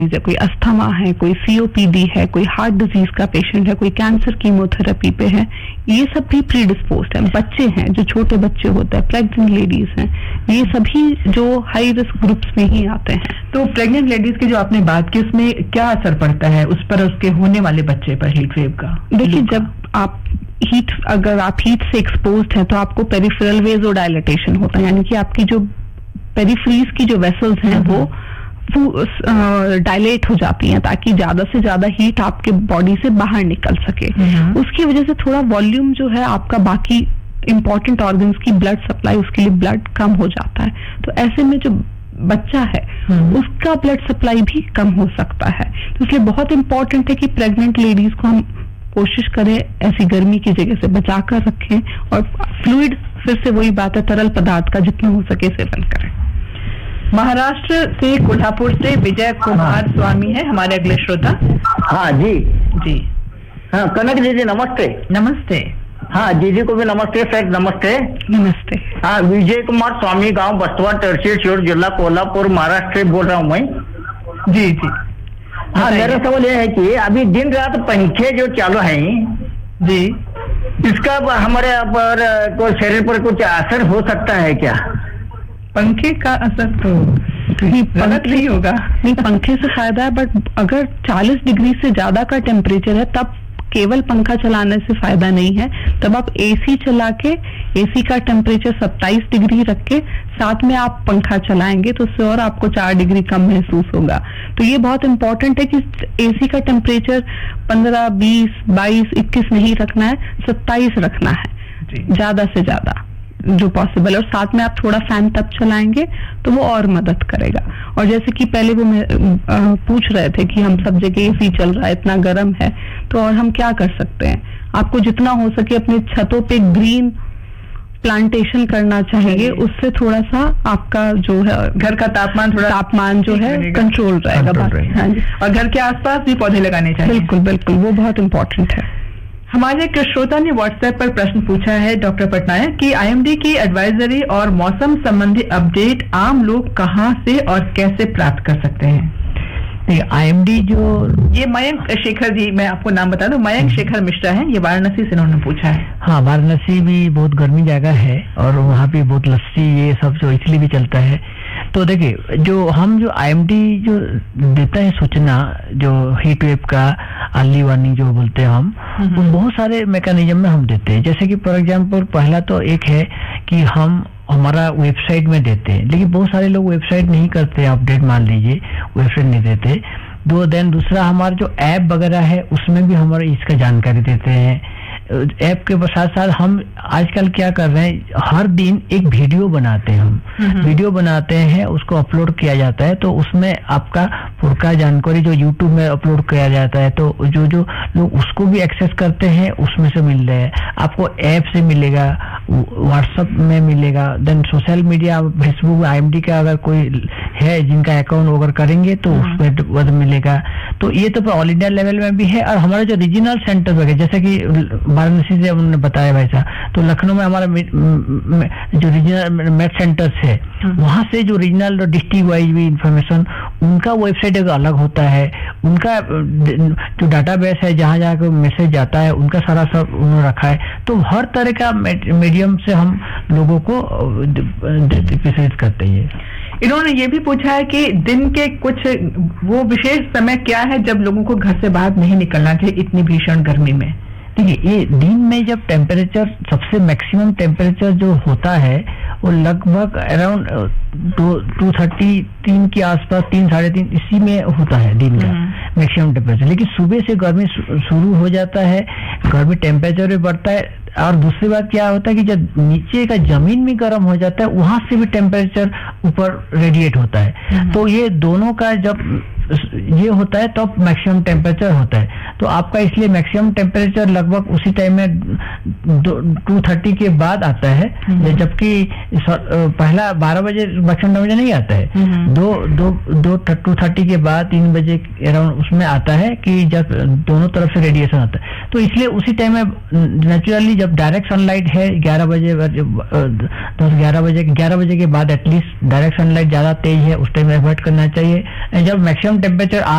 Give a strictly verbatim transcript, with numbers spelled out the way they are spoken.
है, कोई अस्थमा है, कोई सीओपीडी है, कोई हार्ट डिजीज का पेशेंट है, कोई कैंसर कीमोथेरेपी पे है, ये सब भी प्री डिस्पोज्ड है। बच्चे हैं, जो छोटे बच्चे होते हैं, प्रेग्नेंट लेडीज हैं, ये सभी जो हाई रिस्क ग्रुप्स में ही आते हैं। तो प्रेग्नेंट लेडीज की जो आपने बात की, उसमें क्या असर पड़ता है उस पर, उसके होने वाले बच्चे पर हीट वेव का? देखिए, जब आप हीट अगर आप हीट से एक्सपोज्ड हैं तो आपको पेरिफेरल वेज़ोडाइलेटेशन होता है, यानी कि आपकी जो पेरिफेरीज की जो वेसल्स हैं वो डायलेट हो जाती हैं ताकि ज्यादा से ज्यादा हीट आपके बॉडी से बाहर निकल सके। उसकी वजह से थोड़ा वॉल्यूम जो है आपका बाकी इंपॉर्टेंट ऑर्गन्स की ब्लड सप्लाई, उसके लिए ब्लड कम हो जाता है। तो ऐसे में जो बच्चा है उसका ब्लड सप्लाई भी कम हो सकता है। तो इसलिए बहुत इंपॉर्टेंट है कि प्रेग्नेंट लेडीज को हम कोशिश करें ऐसी गर्मी की जगह से बचाकर रखें, और फ्लूइड, फिर से वही बात है, तरल पदार्थ का जितना हो सके सेवन करें। महाराष्ट्र से, कोल्हापुर से विजय कुमार स्वामी है हमारे अगले श्रोता। हाँ जी जी हाँ, कनक दीदी नमस्ते। नमस्ते। हाँ, दीदी को भी नमस्ते, सर नमस्ते। नमस्ते। हाँ, विजय कुमार स्वामी, गांव बस्तवा, तहसील शिवहर, जिला कोल्हापुर, महाराष्ट्र से बोल रहा हूँ मैं। जी जी हाँ, मेरा सवाल यह है कि अभी दिन रात पंखे जो चालू हैं जी, इसका हमारे पर कोई शरीर पर कुछ असर हो सकता है क्या? पंखे का असर तो नहीं, गलत नहीं होगा। नहीं, पंखे से फायदा है, बट अगर चालीस डिग्री से ज्यादा का टेम्परेचर है तब केवल पंखा चलाने से फायदा नहीं है। तब आप एसी चला के, एसी का टेम्परेचर सत्ताईस डिग्री रख के साथ में आप पंखा चलाएंगे तो उससे और आपको चार डिग्री कम महसूस होगा। तो ये बहुत इंपॉर्टेंट है कि एसी का टेम्परेचर पंद्रह, बीस, बाईस, इक्कीस नहीं रखना है, सत्ताईस रखना है ज्यादा से ज्यादा जो पॉसिबल है। और साथ में आप थोड़ा फैन तब चलाएंगे तो वो और मदद करेगा। और जैसे कि पहले वो पूछ रहे थे कि हम सब जगह एसी चल रहा है, इतना गर्म है, तो और हम क्या कर सकते हैं? आपको जितना हो सके अपनी छतों पे ग्रीन प्लांटेशन करना चाहिए, उससे थोड़ा सा आपका जो है घर का तापमान थोड़ा तापमान जो है कंट्रोल रहेगा। हाँ जी, और घर के आसपास भी पौधे लगाने चाहिए। बिल्कुल बिल्कुल, वो बहुत इंपॉर्टेंट है। हमारे एक श्रोता ने व्हाट्सएप पर प्रश्न पूछा है डॉक्टर पटनायक कि आईएमडी की एडवाइजरी और मौसम संबंधी अपडेट आम लोग कहां से और कैसे प्राप्त कर सकते हैं? आईएमडी जो ये मयंक शेखर जी, मैं आपको नाम बता दूं, मयंक शेखर मिश्रा है, ये वाराणसी से उन्होंने पूछा है। हाँ, वाराणसी भी बहुत गर्मी जगह है और वहाँ पे बहुत लस्सी ये सब जो इसलिए भी चलता है। तो देखिए, जो हम जो आईएमडी जो देता है सूचना, जो हीट वेव का अर्ली वार्निंग जो बोलते हैं हम, वो बहुत सारे मैकेनिज्म में हम देते हैं। जैसे कि फॉर एग्जांपल पहला तो एक है कि हम हमारा वेबसाइट में देते हैं, लेकिन बहुत सारे लोग वेबसाइट नहीं करते, अपडेट मान लीजिए वेबसाइट नहीं देते। दो देन दूसरा हमारा जो ऐप वगैरह है उसमें भी हमारे इसका जानकारी देते हैं। ऐप के साथ साथ हम आजकल क्या कर रहे हैं, हर दिन एक वीडियो बनाते हैं, हम वीडियो बनाते हैं, उसको अपलोड किया जाता है। तो उसमें आपका पूरा जानकारी जो यूट्यूब में अपलोड किया जाता है, तो जो जो लोग उसको भी एक्सेस करते हैं उसमें से मिल रहे हैं। आपको ऐप से मिलेगा, व्हाट्सएप में मिलेगा, then social media, Facebook, IMD का अगर कोई है जिनका अकाउंट वगैरह करेंगे तो उसमें मिलेगा। तो ये तो ऑल इंडिया लेवल में भी है। और हमारे जो रीजनल सेंटर वगैरह, जैसे कि वाराणसी से उन्होंने बताया वैसा, तो लखनऊ में हमारा जो रीजनल मेड सेंटर्स है, वहां से जो रीजनल डिस्ट्रिक्ट वाइज भी इंफॉर्मेशन, उनका वेबसाइट एक अलग होता है, उनका जो डाटाबेस है जहां जहां मैसेज जाता है उनका सारा सब उन्होंने रखा है। तो हर तरह का मीडियम से हम लोगों को प्रेषित करते हैं। इन्होंने ये भी पूछा है कि दिन के कुछ वो विशेष समय क्या है जब लोगों को घर से बाहर नहीं निकलना चाहिए इतनी भीषण गर्मी में? देखिए, ये दिन में जब टेम्परेचर सबसे मैक्सिमम टेम्परेचर जो होता है वो लगभग अराउंड टू टू थर्टी तीन के आसपास, तीन साढ़े तीन इसी में होता है दिन का मैक्सिमम टेम्परेचर। लेकिन सुबह से गर्मी शुरू हो जाता है, गर्मी टेम्परेचर भी बढ़ता है। और दूसरी बात क्या होता है कि जब नीचे का जमीन भी गर्म हो जाता है, वहां से भी टेम्परेचर ऊपर रेडिएट होता है। तो ये दोनों का जब ये होता है तब तो मैक्सिमम टेम्परेचर होता है। तो आपका इसलिए मैक्सिमम टेम्परेचर लगभग उसी टाइम में टू थर्टी के बाद आता है, जबकि पहला बारह बजे मैक्सिमम टेम्परेचर नहीं आता है, दो दो दो टू थर्टी के बाद तीन बजे अराउंड उसमें आता है कि जब दोनों तरफ से रेडिएशन आता है। तो इसलिए उसी टाइम में नेचुरली जब डायरेक्ट सनलाइट है ग्यारह बजे दस ग्यारह बजे ग्यारह बजे के बाद एटलीस्ट डायरेक्ट सनलाइट ज्यादा तेज है, उस टाइम अवॉइड करना चाहिए। जब मैक्सिमम टेम्परेचर